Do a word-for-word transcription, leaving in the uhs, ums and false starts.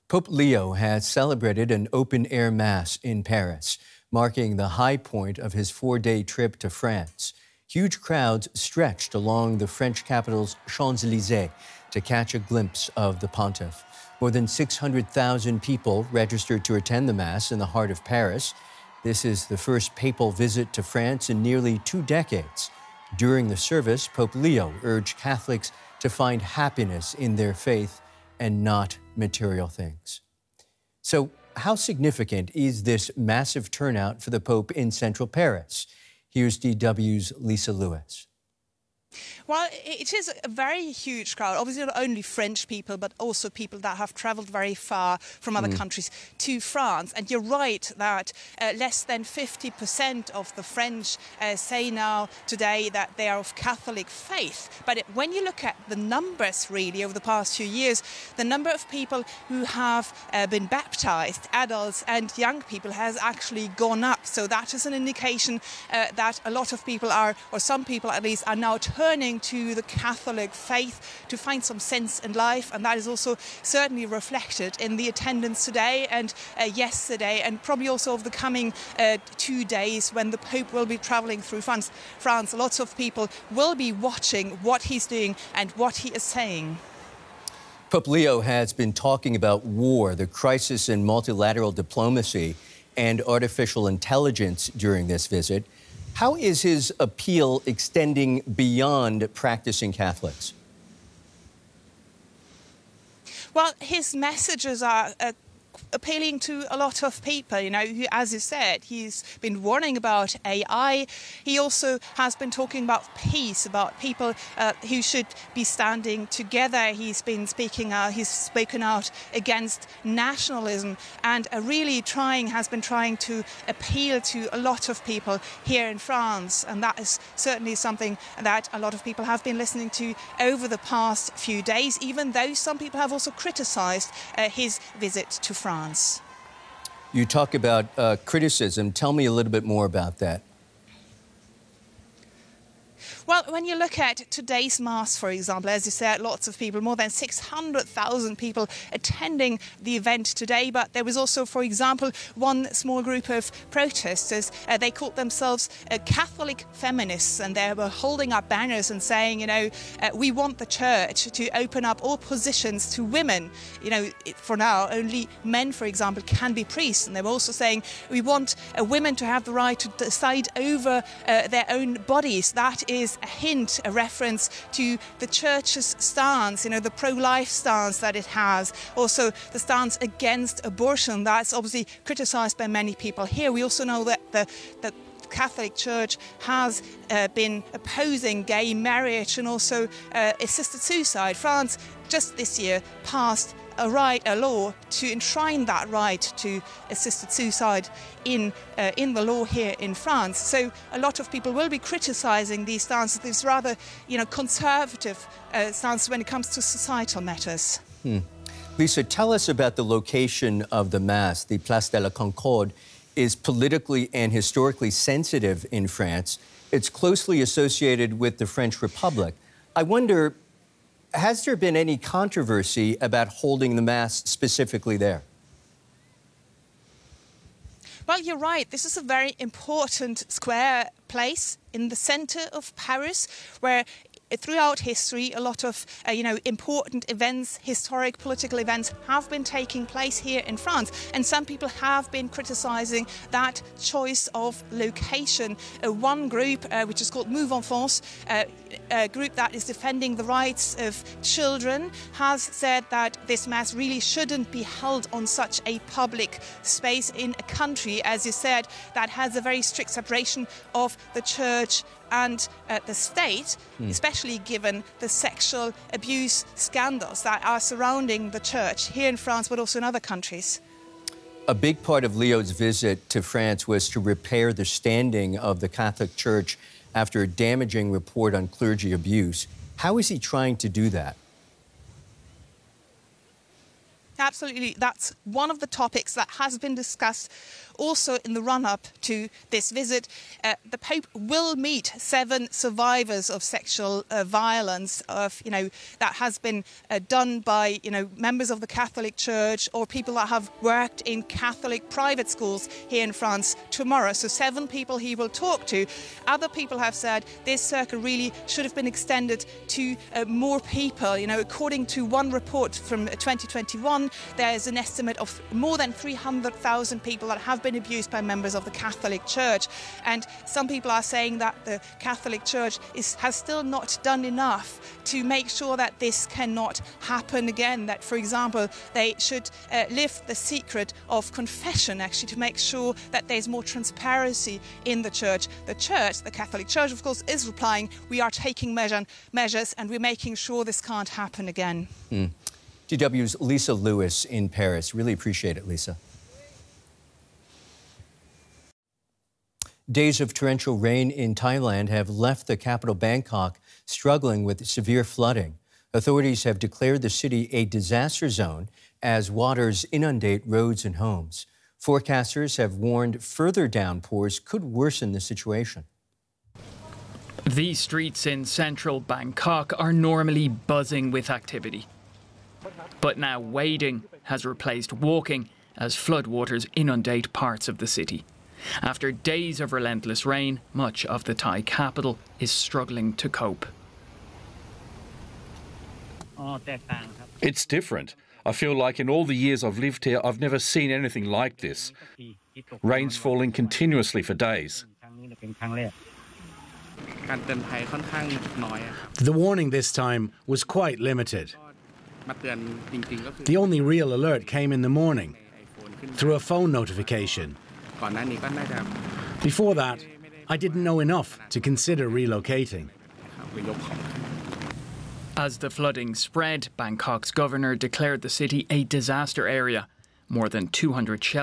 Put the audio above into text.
Pope Leo has celebrated an open-air mass in Paris, marking the high point of his four-day trip to France. Huge crowds stretched along the French capital's Champs-Élysées to catch a glimpse of the pontiff. More than six hundred thousand people registered to attend the mass in the heart of Paris. This is the first papal visit to France in nearly two decades. During the service, Pope Leo urged Catholics to find happiness in their faith and not material things. So, how significant is this massive turnout for the Pope in central Paris? Here's D W's Lisa Lewis. Well, it is a very huge crowd. Obviously, not only French people, but also people that have travelled very far from other mm. countries to France. And you're right that uh, less than fifty percent of the French uh, say now today that they are of Catholic faith. But it, when you look at the numbers, really, over the past few years, the number of people who have uh, been baptized, adults and young people, has actually gone up. So that is an indication uh, that a lot of people are, or some people at least, are now turning to the Catholic faith to find some sense in life, and that is also certainly reflected in the attendance today and uh, yesterday, and probably also over the coming uh, two days when the Pope will be travelling through France. France. Lots of people will be watching what he's doing and what he is saying. Pope Leo has been talking about war, the crisis in multilateral diplomacy, and artificial intelligence during this visit. How is his appeal extending beyond practicing Catholics? Well, his messages are uh, appealing to a lot of people. You know, who, as you said, he's been warning about A I. He also has been talking about peace, about people uh, who should be standing together. He's been speaking out, he's spoken out against nationalism, and uh, really trying, has been trying to appeal to a lot of people here in France. And that is certainly something that a lot of people have been listening to over the past few days, even though some people have also criticized uh, his visit to France. France. You talk about uh, criticism. Tell me a little bit more about that. Well, when you look at today's Mass, for example, as you said, lots of people, more than six hundred thousand people attending the event today. But there was also, for example, one small group of protesters. Uh, they called themselves uh, Catholic feminists, and they were holding up banners and saying, you know, uh, we want the church to open up all positions to women. You know, for now, only men, for example, can be priests. And they were also saying, we want uh, women to have the right to decide over uh, their own bodies. That is a hint, a reference to the church's stance, you know, the pro-life stance that it has. Also, the stance against abortion, that's obviously criticised by many people here. We also know that the, the Catholic Church has uh, been opposing gay marriage and also uh, assisted suicide. France just this year passed a right, a law to enshrine that right to assisted suicide in uh, in the law here in France. So a lot of people will be criticising these stances, these rather, you know, conservative uh, stances when it comes to societal matters. Hmm. Lisa, tell us about the location of the Mass. The Place de la Concorde is politically and historically sensitive in France. It's closely associated with the French Republic. I wonder, has there been any controversy about holding the Mass specifically there? Well, you're right. This is a very important square place in the centre of Paris, where throughout history, a lot of, uh, you know, important events, historic political events have been taking place here in France. And some people have been criticising that choice of location. Uh, one group, uh, which is called Move en France, uh, a group that is defending the rights of children, has said that this Mass really shouldn't be held on such a public space in a country, as you said, that has a very strict separation of the church and uh, the state, mm. especially given the sexual abuse scandals that are surrounding the church here in France, but also in other countries. A big part of Leo's visit to France was to repair the standing of the Catholic Church after a damaging report on clergy abuse. How is he trying to do that? Absolutely. That's one of the topics that has been discussed also in the run-up to this visit. Uh, the Pope will meet seven survivors of sexual uh, violence of, you know, that has been uh, done by, you know, members of the Catholic Church or people that have worked in Catholic private schools here in France tomorrow. So seven people he will talk to. Other people have said this circle really should have been extended to uh, more people. You know, according to one report from twenty twenty-one, there is an estimate of more than three hundred thousand people that have been abused by members of the Catholic Church. And some people are saying that the Catholic Church is, has still not done enough to make sure that this cannot happen again. That, for example, they should uh, lift the secret of confession, actually, to make sure that there's more transparency in the Church. The Church, the Catholic Church, of course, is replying, we are taking measure, measures and we're making sure this can't happen again. Mm. D W's Lisa Lewis in Paris. Really appreciate it, Lisa. Days of torrential rain in Thailand have left the capital Bangkok struggling with severe flooding. Authorities have declared the city a disaster zone as waters inundate roads and homes. Forecasters have warned further downpours could worsen the situation. These streets in central Bangkok are normally buzzing with activity. But now wading has replaced walking as floodwaters inundate parts of the city. After days of relentless rain, much of the Thai capital is struggling to cope. It's different. I feel like in all the years I've lived here, I've never seen anything like this. Rain's falling continuously for days. The warning this time was quite limited. The only real alert came in the morning, through a phone notification. Before that, I didn't know enough to consider relocating. As the flooding spread, Bangkok's governor declared the city a disaster area. More than two hundred shelters